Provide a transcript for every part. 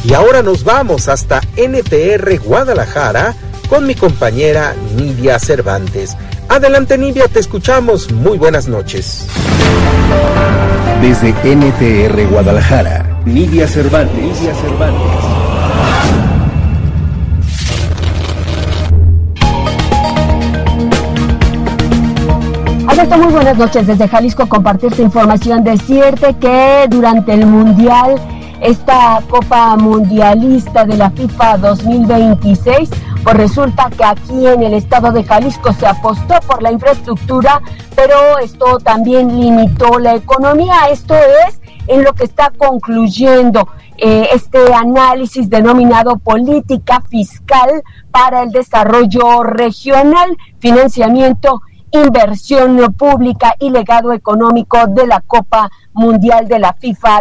Y ahora nos vamos hasta NTR Guadalajara con mi compañera Nidia Cervantes. Adelante, Nidia, te escuchamos. Muy buenas noches. Desde NTR Guadalajara, Nidia Cervantes. Alberto, muy buenas noches. Desde Jalisco compartirte información. Decirte que durante el Mundial, esta Copa Mundialista de la FIFA 2026, pues resulta que aquí en el estado de Jalisco se apostó por la infraestructura, pero esto también limitó la economía. Esto es en lo que está concluyendo este análisis denominado Política Fiscal para el Desarrollo Regional, Financiamiento, Inversión Pública y Legado Económico de la Copa Mundial de la FIFA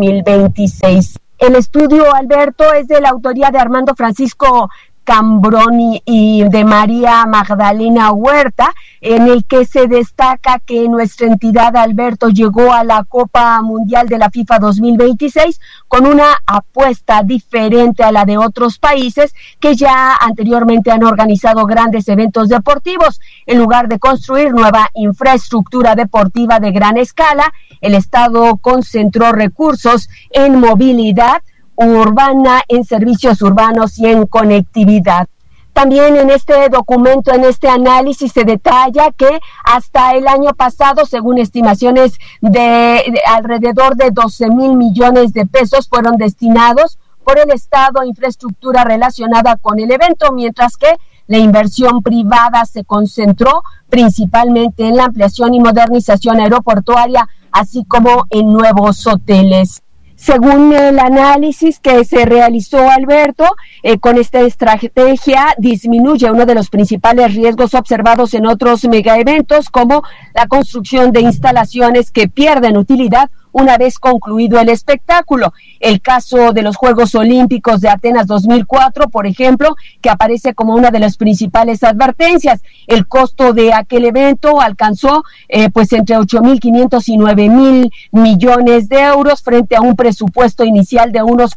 2026. El estudio, Alberto, es de la autoría de Armando Francisco Cambroni y de María Magdalena Huerta, en el que se destaca que nuestra entidad, Alberto, llegó a la Copa Mundial de la FIFA 2026 con una apuesta diferente a la de otros países que ya anteriormente han organizado grandes eventos deportivos. En lugar de construir nueva infraestructura deportiva de gran escala, el Estado concentró recursos en movilidad urbana, en servicios urbanos y en conectividad. También en este documento, en este análisis, se detalla que hasta el año pasado, según estimaciones de alrededor de 12,000 millones de pesos fueron destinados por el Estado a infraestructura relacionada con el evento, mientras que la inversión privada se concentró principalmente en la ampliación y modernización aeroportuaria, así como en nuevos hoteles. Según el análisis que se realizó, Alberto, con esta estrategia disminuye uno de los principales riesgos observados en otros megaeventos, como la construcción de instalaciones que pierden utilidad una vez concluido el espectáculo. El caso de los Juegos Olímpicos de Atenas 2004, por ejemplo, que aparece como una de las principales advertencias. El costo de aquel evento alcanzó pues entre 8,500 y 9,000 millones de euros frente a un presupuesto inicial de unos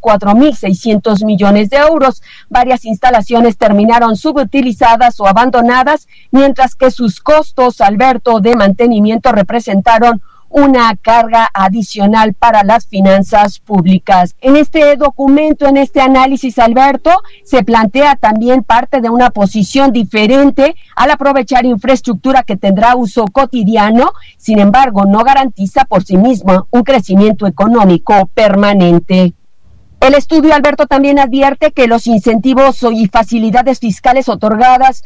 4,600 millones de euros. Varias instalaciones terminaron subutilizadas o abandonadas, mientras que sus costos, Alberto, de mantenimiento representaron una carga adicional para las finanzas públicas. En este documento, en este análisis, Alberto, se plantea también parte de una posición diferente al aprovechar infraestructura que tendrá uso cotidiano, sin embargo, no garantiza por sí misma un crecimiento económico permanente. El estudio, Alberto, también advierte que los incentivos y facilidades fiscales otorgadas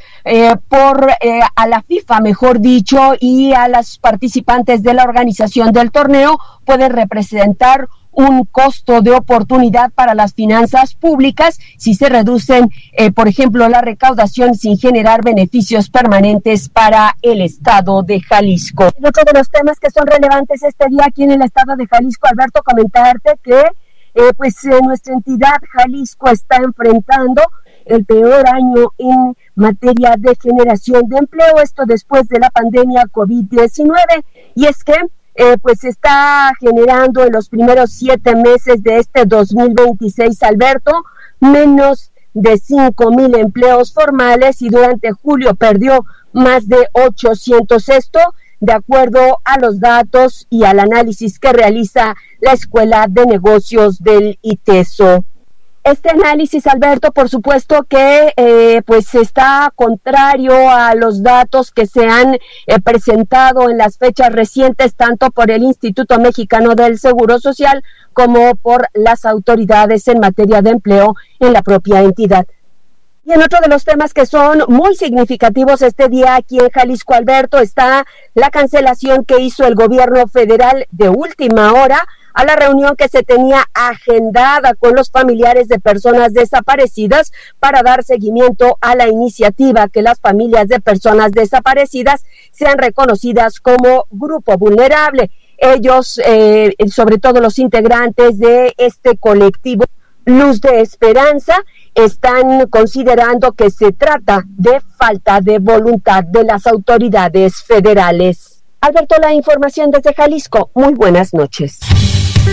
a la FIFA, mejor dicho, y a las participantes de la organización del torneo pueden representar un costo de oportunidad para las finanzas públicas si se reducen, por ejemplo, la recaudación sin generar beneficios permanentes para el estado de Jalisco. Otro de los temas que son relevantes este día aquí en el estado de Jalisco, Alberto, comentarte que nuestra entidad Jalisco está enfrentando el peor año en materia de generación de empleo, esto después de la pandemia COVID-19, y es que se está generando en los primeros 7 meses de este 2026, Alberto, menos de 5,000 empleos formales, y durante julio perdió más de 800, esto de acuerdo a los datos y al análisis que realiza la Escuela de Negocios del ITESO. Este análisis, Alberto, por supuesto que está contrario a los datos que se han presentado en las fechas recientes, tanto por el Instituto Mexicano del Seguro Social como por las autoridades en materia de empleo en la propia entidad. Y en otro de los temas que son muy significativos este día aquí en Jalisco, Alberto, está la cancelación que hizo el gobierno federal de última hora a la reunión que se tenía agendada con los familiares de personas desaparecidas para dar seguimiento a la iniciativa que las familias de personas desaparecidas sean reconocidas como grupo vulnerable. Ellos, sobre todo los integrantes de este colectivo Luz de Esperanza, están considerando que se trata de falta de voluntad de las autoridades federales. Alberto, la información desde Jalisco. Muy buenas noches.